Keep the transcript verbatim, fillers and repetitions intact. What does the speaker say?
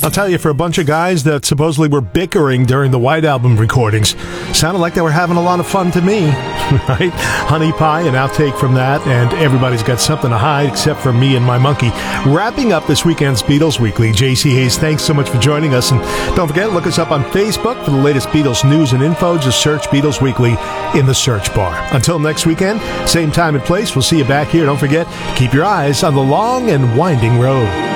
I'll tell you, for a bunch of guys that supposedly were bickering during the White Album recordings, sounded like they were having a lot of fun to me, right? Honey Pie, an outtake from that, and everybody's got something to hide except for me and my monkey. Wrapping up this weekend's Beatles Weekly, J C Hayes, thanks so much for joining us. And don't forget, look us up on Facebook for the latest Beatles news and info. Just search Beatles Weekly in the search bar. Until next weekend, same time and place, we'll see you back here. Don't forget, keep your eyes on the long and winding road.